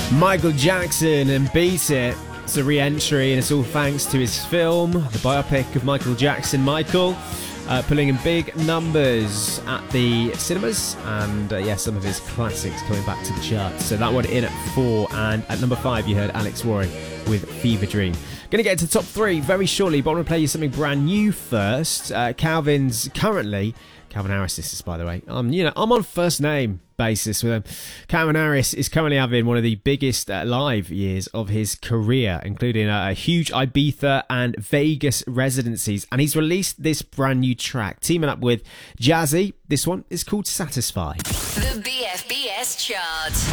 Michael Jackson and Beat It. It's a re-entry, and it's all thanks to his film, the biopic of Michael Jackson, Michael, pulling in big numbers at the cinemas, and some of his classics coming back to the charts. So that one in at 4, and at number 5 you heard Alex Warren with Fever Dream. Going to get into the top 3 very shortly, but I want to play you something brand new first. Calvin Harris, this is, by the way. I'm on first name basis with him. Calvin Harris is currently having one of the biggest live years of his career, including a huge Ibiza and Vegas residencies, and he's released this brand new track, teaming up with Jazzy. This one is called Satisfy. The BFBS chart.